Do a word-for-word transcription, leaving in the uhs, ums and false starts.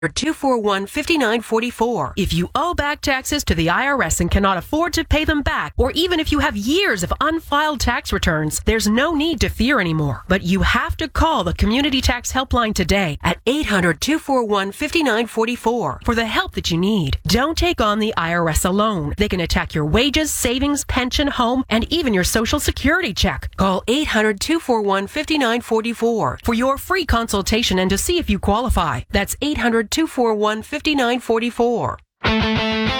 two four one, five nine four four. If you owe back taxes to the I R S and cannot afford to pay them back, or even if you have years of unfiled tax returns, there's no need to fear anymore. But you have to call the Community Tax Helpline today at eight hundred, two four one, five nine four four for the help that you need. Don't take on the I R S alone. They can attack your wages, savings, pension, home, and even your Social Security check. Call eight hundred, two four one, five nine four four for your free consultation and to see if you qualify. That's eight hundred, two four one, five nine four four.